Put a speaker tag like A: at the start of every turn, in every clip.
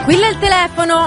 A: Squilla il telefono.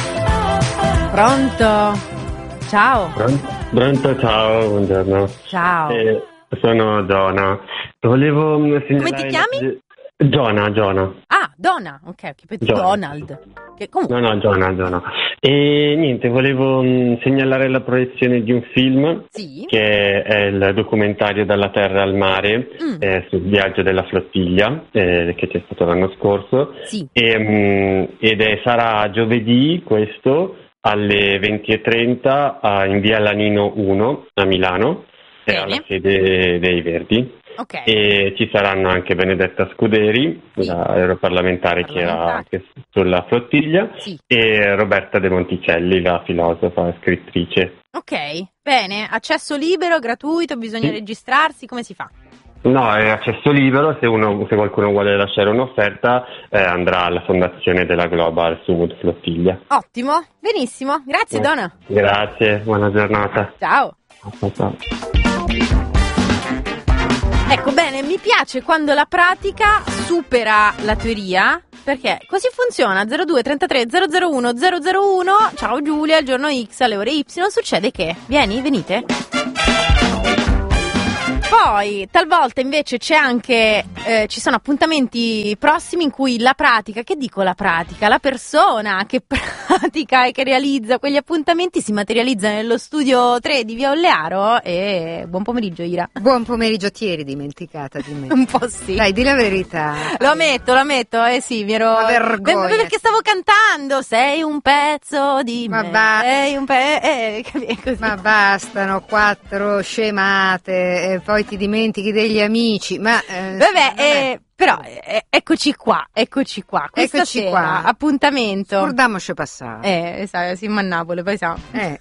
A: Pronto? Ciao.
B: Pronto, ciao, buongiorno.
A: Ciao.
B: Sono Giona. Volevo segnalare...
A: Come ti chiami?
B: Giona.
A: Ah, Donna, ok, poi Donald. Che comunque...
B: No, Giona. E niente, volevo segnalare la proiezione di un film,
A: Sì.
B: che è il documentario Dalla terra al mare, sul viaggio della flottiglia, che c'è stato l'anno scorso.
A: Sì.
B: Sarà giovedì questo alle 20:30 in via Lanino 1 a Milano, alla sede dei Verdi.
A: Ok.
B: E ci saranno anche Benedetta Scuderi, la europarlamentare che era anche sulla flottiglia, e Roberta De Monticelli, la filosofa e scrittrice.
A: Ok, bene. Accesso libero, gratuito, bisogna registrarsi, come si fa?
B: No, è accesso libero, se qualcuno vuole lasciare un'offerta andrà alla fondazione della Global Sumud Flottiglia.
A: Ottimo, benissimo, grazie Donna.
B: Grazie, buona giornata.
A: Ciao.
B: Ciao.
A: Ecco, bene, mi piace quando la pratica supera la teoria, perché così funziona. 02 33 001 001. Ciao Giulia, il giorno X alle ore Y succede che venite. Poi talvolta invece c'è anche ci sono appuntamenti prossimi in cui la pratica, la persona che pratica e che realizza quegli appuntamenti si materializza nello studio 3 di Via Ollearo. E buon pomeriggio Ira.
C: Buon pomeriggio, ti eri dimenticata di me.
A: Un po' sì.
C: Dai, di la verità.
A: Lo ammetto, sì, mi ero...
C: Ma vergogna.
A: Perché stavo cantando, sei un pezzo di me. Sei un così.
C: Ma bastano 4 scemate e poi ti dimentichi degli amici, ma
A: però eccoci qua questa sera appuntamento
C: scordiamoci passare
A: siamo a Napoli, poi siamo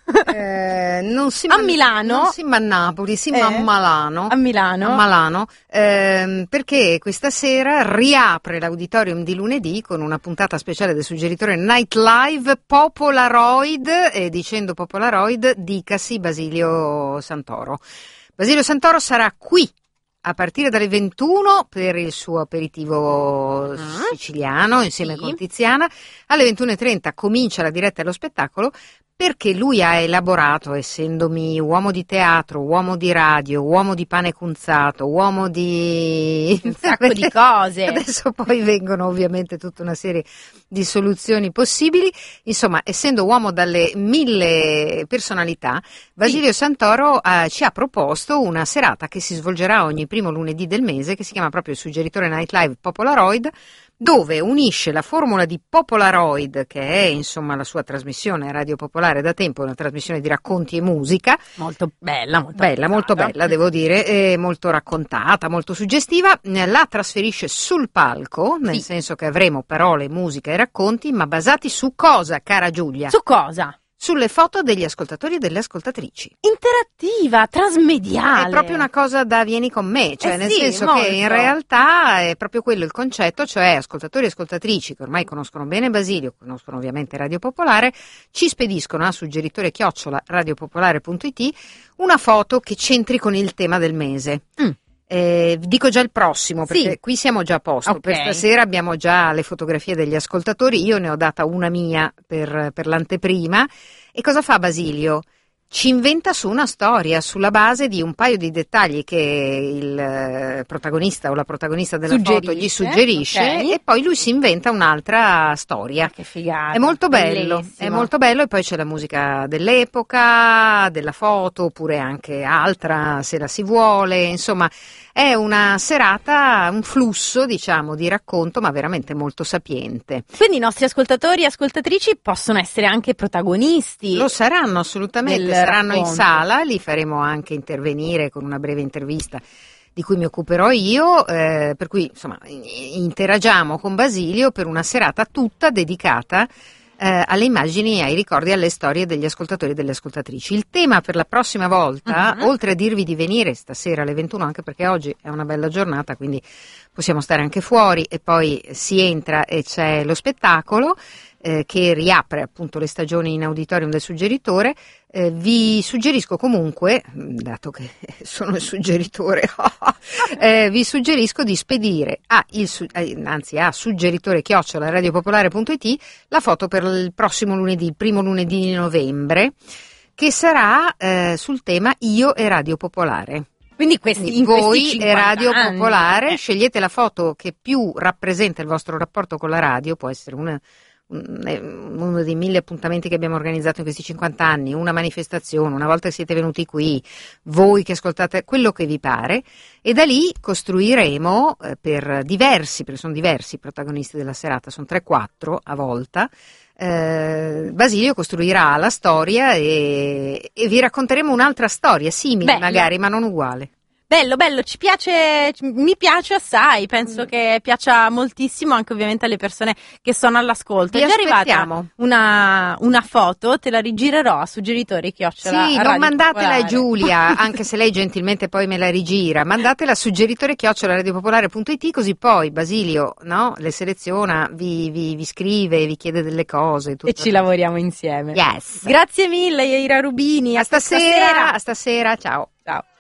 C: non si
A: a Milano,
C: non siamo a Napoli, siamo a Milano, perché questa sera riapre l'auditorium di lunedì con una puntata speciale del suggeritore Night Live Popolaroid, e dicendo Popolaroid dicasi Basilio Santoro. Basilio Santoro sarà qui a partire dalle 21 per il suo aperitivo siciliano insieme con Tiziana. Alle 21:30 comincia la diretta allo spettacolo, perché lui ha elaborato, essendomi uomo di teatro, uomo di radio, uomo di pane cunzato, uomo di
A: un sacco di cose.
C: Adesso poi vengono ovviamente tutta una serie di soluzioni possibili. Insomma, essendo uomo dalle 1000 personalità, Basilio Santoro ci ha proposto una serata che si svolgerà ogni primo lunedì del mese, che si chiama proprio il suggeritore Night Live Popolaroid, dove unisce la formula di Popolaroid, che è insomma la sua trasmissione Radio Popolare da tempo, una trasmissione di racconti e musica
A: molto bella,
C: devo dire, molto raccontata, molto suggestiva. La trasferisce sul palco, nel senso che avremo parole, musica e racconti, ma basati su cosa, cara Giulia?
A: Su cosa?
C: Sulle foto degli ascoltatori e delle ascoltatrici.
A: Interattiva, trasmediale.
C: È proprio una cosa da vieni con me, cioè nel senso che in realtà è proprio quello il concetto, cioè ascoltatori e ascoltatrici che ormai conoscono bene Basilio, conoscono ovviamente Radio Popolare, ci spediscono a suggeritore@radiopopolare.it una foto che c'entri con il tema del mese. Dico già il prossimo, perché qui siamo già a posto.
A: Okay.
C: Per stasera abbiamo già le fotografie degli ascoltatori, io ne ho data una mia per l'anteprima. E cosa fa Basilio? Ci inventa su una storia sulla base di un paio di dettagli che il protagonista o la protagonista della foto gli suggerisce, e poi lui si inventa un'altra storia.
A: Che figata.
C: È molto bello, e poi c'è la musica dell'epoca, della foto, oppure anche altra se la si vuole, insomma è una serata, un flusso diciamo di racconto, ma veramente molto sapiente.
A: Quindi i nostri ascoltatori e ascoltatrici possono essere anche protagonisti.
C: Lo saranno assolutamente, saranno in sala, li faremo anche intervenire con una breve intervista di cui mi occuperò io, per cui insomma interagiamo con Basilio per una serata tutta dedicata alle immagini, ai ricordi e alle storie degli ascoltatori e delle ascoltatrici. Il tema per la prossima volta, oltre a dirvi di venire stasera alle 21, anche perché oggi è una bella giornata, quindi possiamo stare anche fuori e poi si entra e c'è lo spettacolo, che riapre appunto le stagioni in auditorium del Suggeritore. Vi suggerisco comunque, dato che sono il suggeritore, vi suggerisco di spedire a suggeritore@radiopopolare.it la foto per il prossimo lunedì, il primo lunedì di novembre, che sarà sul tema Io e Radio Popolare.
A: Quindi
C: voi e Radio Popolare scegliete la foto che più rappresenta il vostro rapporto con la radio, può essere uno dei 1000 appuntamenti che abbiamo organizzato in questi 50 anni, una manifestazione, una volta che siete venuti qui, voi che ascoltate, quello che vi pare, e da lì costruiremo perché sono diversi i protagonisti della serata, sono 3-4 a volta. Basilio costruirà la storia e vi racconteremo un'altra storia simile, magari, ma non uguale.
A: Bello, mi piace assai, penso che piaccia moltissimo anche ovviamente alle persone che sono all'ascolto. È già arrivata una foto, te la rigirerò a Suggeritore @.
C: Sì, non mandatela a Giulia, anche se lei gentilmente poi me la rigira, mandatela a Suggeritore @radiopopolare.it, così poi Basilio, no, le seleziona, vi scrive, vi chiede delle cose.
A: E ci lavoriamo insieme.
C: Yes.
A: Grazie mille, Ira Rubini.
C: A stasera, ciao.
A: Ciao.